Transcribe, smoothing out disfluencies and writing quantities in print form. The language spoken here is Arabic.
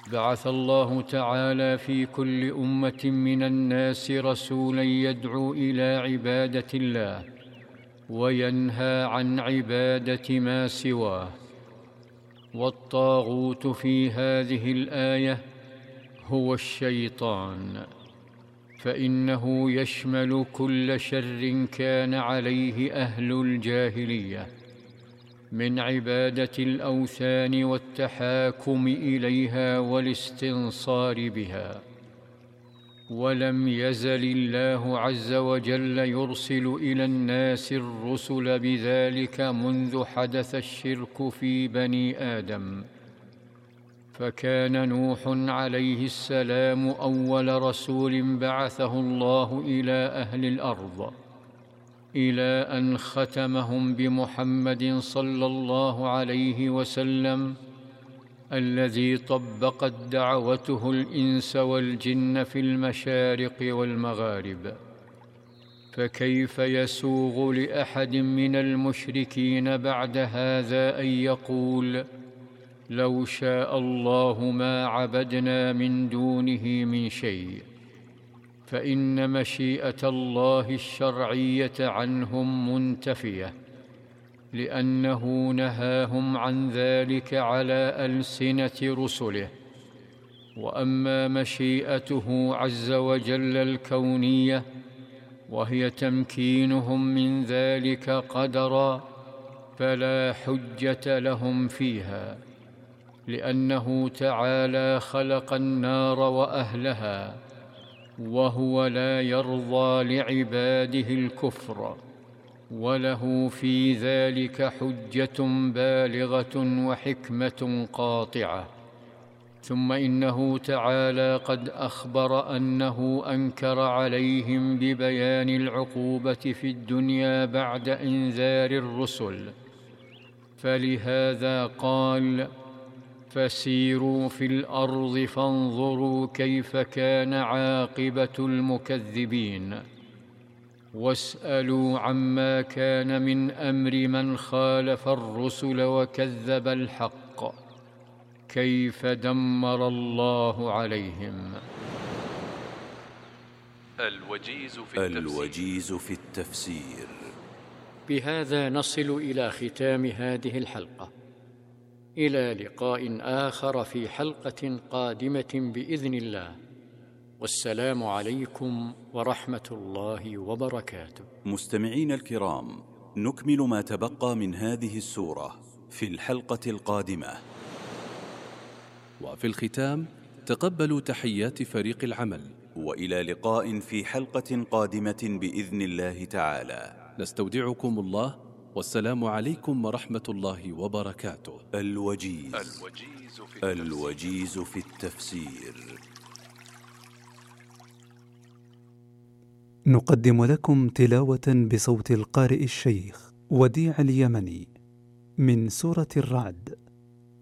بعث الله تعالى في كل أمة من الناس رسولا يدعو إلى عبادة الله وينهى عن عبادة ما سواه. والطاغوت في هذه الآية هو الشيطان، فإنه يشمل كل شر كان عليه أهل الجاهلية من عبادة الأوثان والتحاكم إليها والاستنصار بها. ولم يزل الله عز وجل يرسل إلى الناس الرسل بذلك منذ حدث الشرك في بني آدم، فكان نوح عليه السلام أول رسول بعثه الله إلى أهل الأرض، إلى أن ختمهم بمحمد صلى الله عليه وسلم الذي طبقت دعوته الإنس والجن في المشارق والمغارب. فكيف يسوغ لأحد من المشركين بعد هذا أن يقول: لو شاء الله ما عبدنا من دونه من شيء؟ فإن مشيئة الله الشرعية عنهم منتفية، لأنه نهاهم عن ذلك على ألسنة رسله. وأما مشيئته عز وجل الكونية، وهي تمكينهم من ذلك قدرا، فلا حجة لهم فيها، لأنه تعالى خلق النار وأهلها، وهو لا يرضى لعباده الكفر، وله في ذلك حجة بالغة وحكمة قاطعة. ثم إنه تعالى قد أخبر أنه أنكر عليهم ببيان العقوبة في الدنيا بعد إنذار الرسل، فلهذا قال: فسيروا في الأرض فانظروا كيف كان عاقبة المكذبين، واسألوا عما كان من أمر من خالف الرسل وكذب الحق، كيف دمر الله عليهم. الوجيز في التفسير. بهذا نصل إلى ختام هذه الحلقة، إلى لقاء آخر في حلقة قادمة بإذن الله، والسلام عليكم ورحمة الله وبركاته. مستمعين الكرام، نكمل ما تبقى من هذه السورة في الحلقة القادمة. وفي الختام تقبلوا تحيات فريق العمل، وإلى لقاء في حلقة قادمة بإذن الله تعالى. نستودعكم الله، والسلام عليكم ورحمة الله وبركاته. الوجيز في التفسير. نقدم لكم تلاوة بصوت القارئ الشيخ وديع اليمني من سورة الرعد.